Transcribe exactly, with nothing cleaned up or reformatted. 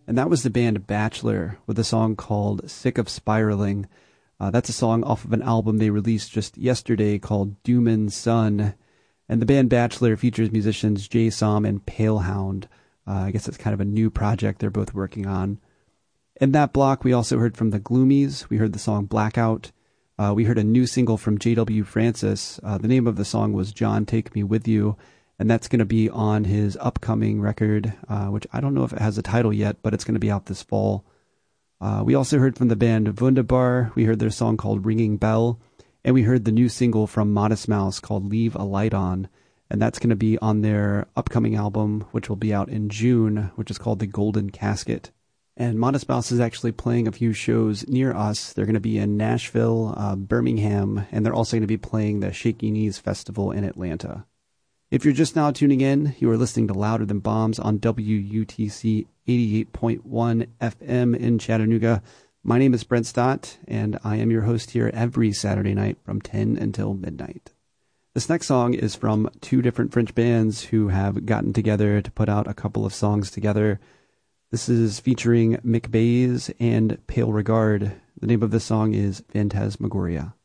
And that was the band Bachelor with a song called Sick of Spiraling. Uh, that's a song off of an album they released just yesterday called Doomin' Sun. And the band Bachelor features musicians Jay Som and Palehound. Uh, I guess it's kind of a new project they're both working on. In that block, we also heard from the Gloomies. We heard the song Blackout. Uh, we heard a new single from J W Francis. Uh, the name of the song was John, Take Me With You. And that's going to be on his upcoming record, uh, which I don't know if it has a title yet, but it's going to be out this fall. Uh, we also heard from the band Wunderbar. We heard their song called Ringing Bell. And we heard the new single from Modest Mouse called Leave a Light On. And that's going to be on their upcoming album, which will be out in June, which is called The Golden Casket. And Modest Mouse is actually playing a few shows near us. They're going to be in Nashville, uh, Birmingham, and they're also going to be playing the Shaky Knees Festival in Atlanta. If you're just now tuning in, you are listening to Louder Than Bombs on W U T C eighty-eight point one F M in Chattanooga. My name is Brent Stott, and I am your host here every Saturday night from ten until midnight. This next song is from two different French bands who have gotten together to put out a couple of songs together. This is featuring Mick Bays and Pale Regard. The name of this song is Phantasmagoria.